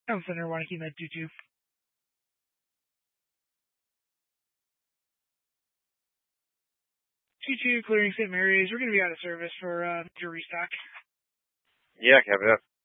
I'm Thunder Wanaki Med 22. 22 clearing St. Mary's. We're going to be out of service for your restock. Yeah, Kevin.